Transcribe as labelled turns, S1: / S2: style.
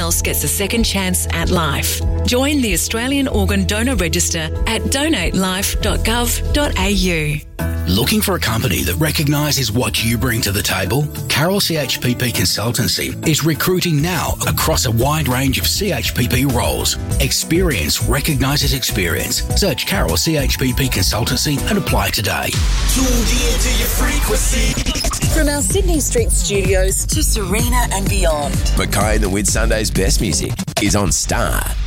S1: else gets a second chance at life. Join the Australian Organ Donor Register at donatelife.gov.au.
S2: Looking for a company that recognises what you bring to the table? Carroll CHPP Consultancy is recruiting now across a wide range of CHPP roles. Experience recognises experience. Search Carroll CHPP Consultancy and apply today.
S3: Tuned in to your frequency.
S4: From our Sydney Street studios to Serena and beyond.
S5: Mackay and the Whitsunday's best music is on Star